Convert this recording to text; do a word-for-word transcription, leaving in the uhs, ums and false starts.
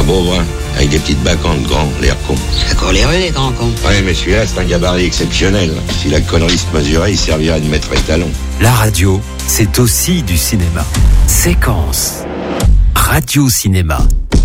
Un pauvre, hein, avec des petites bacantes grands, l'air con. C'est encore les rues, les grands cons. Ouais, mais celui-là, c'est un gabarit exceptionnel. Si la connerie se mesurait, il servirait de maître étalon. La radio, c'est aussi du cinéma. Séquence. Radio Cinéma.